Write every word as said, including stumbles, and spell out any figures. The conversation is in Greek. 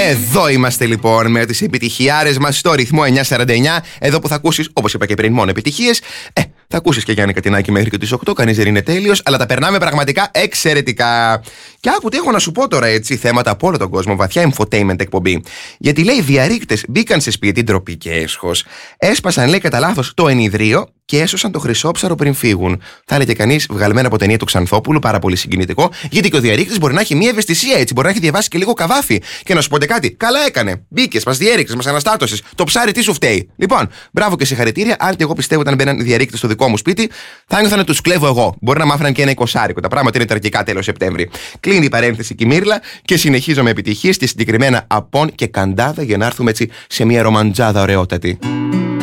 Εδώ είμαστε λοιπόν με τις επιτυχιάρες μας στο ρυθμό εννιά σαράντα εννιά. Εδώ που θα ακούσεις, όπως είπα και πριν, μόνο επιτυχίες. Ε, θα ακούσεις και Γιάννη Κατινάκη μέχρι και τις οκτώ. Κανείς δεν είναι τέλειος, αλλά τα περνάμε πραγματικά εξαιρετικά. Και άκου τι έχω να σου πω τώρα, έτσι, θέματα από όλο τον κόσμο. Βαθιά infotainment εκπομπή. Γιατί λέει, διαρρήκτες μπήκαν σε σπίτι, ντροπή και έσχος. Έσπασαν, λέει, κατά λάθος το ενιδρίο και έσωσαν το χρυσόψαρο πριν φύγουν. Θα έλεγε κανείς, βγαλμένα από ταινία του Ξανθόπουλου, πάρα πολύ συγκινητικό, γιατί και ο διαρρήκτης μπορεί να έχει μια ευαισθησία, έτσι. Μπορεί να έχει διαβάσει και λίγο καβάφι. Και να σου πω κάτι, καλά έκανε. Μπήκες, μας διέριξες, μας αναστάτωσες. Το ψάρι τι σου φταίει. Λοιπόν, μπράβο και συγχαρητήρια. Αν και εγώ πιστεύω όταν μπαίναν οι διαρρήκτες στο δικό μου σπίτι, θα ένιωθα να τους κλέβω εγώ. Μπορεί να μ' άφηναν και ένα εικοσάρικο. Τα πράγματα είναι τραγικά τέλος Σεπτέμβρη. Κλείνει η παρένθεση και η Μύρλα και συνεχίζω με επιτυχίες και συγκεκριμένα απόν και καντάδα για να έρθουμε έτσι σε μια ρομαντζάδα ωραιότατη.